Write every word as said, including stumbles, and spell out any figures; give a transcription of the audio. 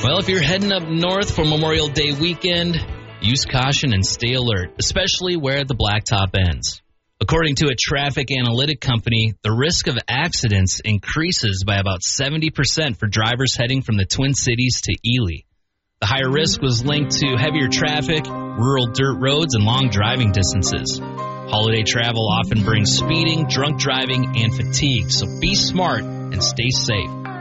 Well, if you're heading up north for Memorial Day weekend, use caution and stay alert, especially where the blacktop ends. According to a traffic analytic company, the risk of accidents increases by about seventy percent for drivers heading from the Twin Cities to Ely. The higher risk was linked to heavier traffic, rural dirt roads, and long driving distances. Holiday travel often brings speeding, drunk driving, and fatigue, so be smart and stay safe.